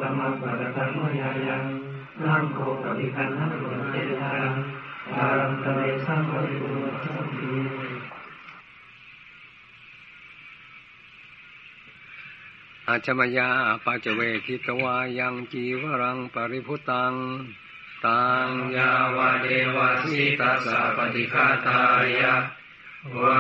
มัปปะตะธัมมยายังนังโคปฏิคันนังโกเตทังอารัมตะเวสัมปะริโภสัมปีอาชมยาปัจเวคิตวายังจีวรังปริพุตังตังยาวะเดวะสิตัสสะปฏิฆาตายะ